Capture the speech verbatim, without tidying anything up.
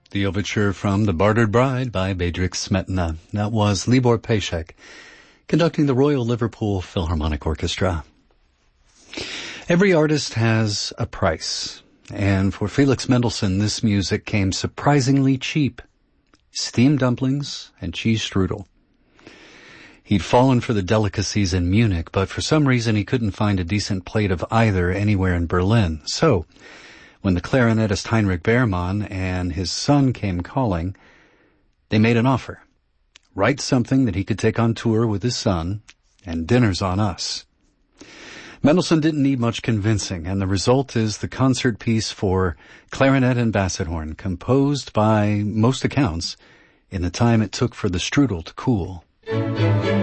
The overture from The Bartered Bride by Bedřich Smetana. That was Libor Pešek, conducting the Royal Liverpool Philharmonic Orchestra. Every artist has a price, and for Felix Mendelssohn, this music came surprisingly cheap. Steamed dumplings and cheese strudel. He'd fallen for the delicacies in Munich, but for some reason he couldn't find a decent plate of either anywhere in Berlin. So, when the clarinetist Heinrich Behrmann and his son came calling, they made an offer. Write something that he could take on tour with his son, and dinner's on us. Mendelssohn didn't need much convincing, and the result is the concert piece for clarinet and basset-horn, composed by most accounts in the time it took for the strudel to cool.